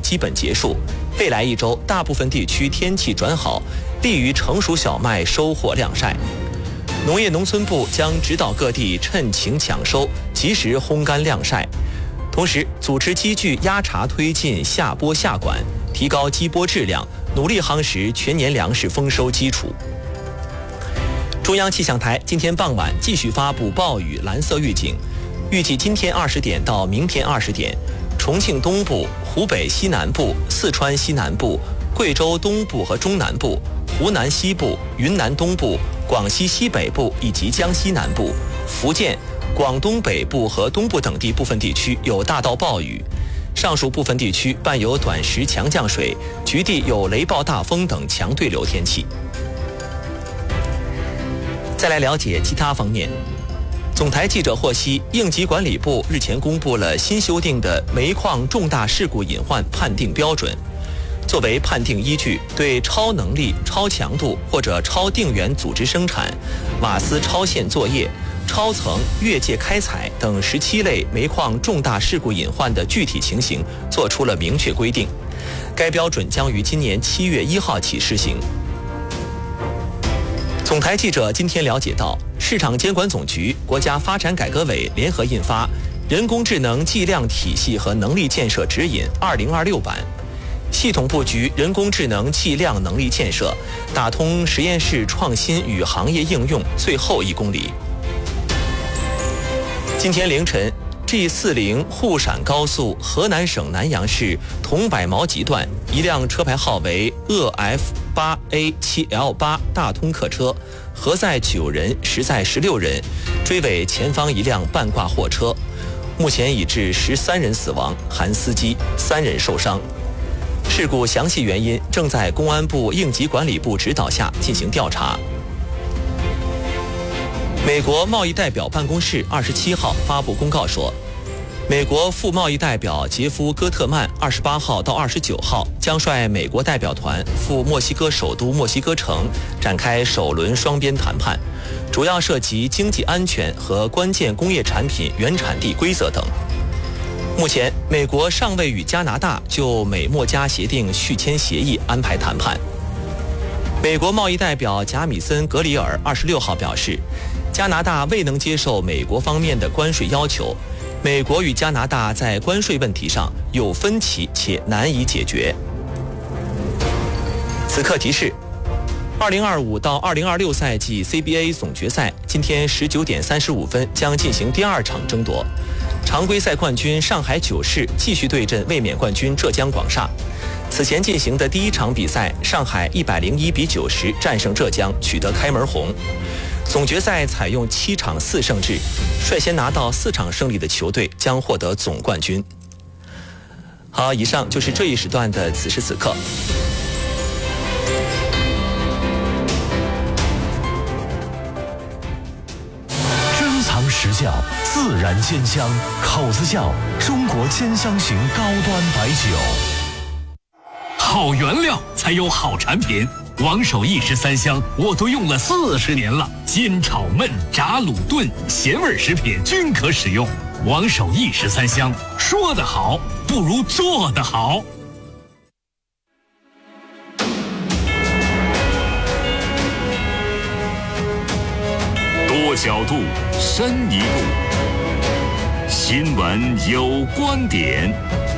基本结束，未来一周大部分地区天气转好，利于成熟小麦收获晾晒。农业农村部将指导各地趁晴抢收，及时烘干晾晒，同时组织机具压茬推进下播下管，提高机播质量，努力夯实全年粮食丰收基础。中央气象台今天傍晚继续发布暴雨蓝色预警，预计今天20点到明天20点，重庆东部、湖北西南部、四川西南部、贵州东部和中南部、湖南西部、云南东部、广西西北部以及江西南部、福建、广东北部和东部等地部分地区有大到暴雨，上述部分地区伴有短时强降水，局地有雷暴大风等强对流天气。再来了解其他方面。总台记者获悉，应急管理部日前公布了新修订的煤矿重大事故隐患判定标准。作为判定依据，对超能力、超强度或者超定员组织生产、瓦斯超限作业、超层越界开采等17类煤矿重大事故隐患的具体情形作出了明确规定。该标准将于今年7月1号起施行。总台记者今天了解到，市场监管总局、国家发展改革委联合印发《人工智能计量体系和能力建设指引2026版》，系统布局人工智能计量能力建设，打通实验室创新与行业应用最后1公里。今天凌晨， G40 沪陕高速河南省南阳市桐柏毛集段，一辆车牌号为EF8A7L8 大通客车，核载9人，实载16人，追尾前方一辆半挂货车，目前已致13人死亡，含司机，3人受伤。事故详细原因正在公安部应急管理部指导下进行调查。美国贸易代表办公室27号发布公告说，美国副贸易代表杰夫·戈特曼28号到29号将率美国代表团赴墨西哥首都墨西哥城展开首轮双边谈判，主要涉及经济安全和关键工业产品原产地规则等。目前，美国尚未与加拿大就美墨加协定续签协议安排谈判。美国贸易代表贾米森·格里尔26号表示，加拿大未能接受美国方面的关税要求，美国与加拿大在关税问题上有分歧且难以解决。此刻提示，2025到2026赛季 CBA 总决赛今天19点35分将进行第2场争夺，常规赛冠军上海九世继续对阵卫冕冠军浙江广厦。此前进行的第1场比赛，上海101比90战胜浙江，取得开门红。总决赛采用7场4胜制，率先拿到4场胜利的球队将获得总冠军。好，以上就是这一时段的此时此刻。 珍藏实窖，自然煎香，口子窖，中国煎香型高端白酒。 好原料才有好产品。王守义13香我都用了40年了，煎炒焖炸卤炖咸味食品均可使用。王守义13香，说得好不如做得好。 多角度，深一步。新闻有观点。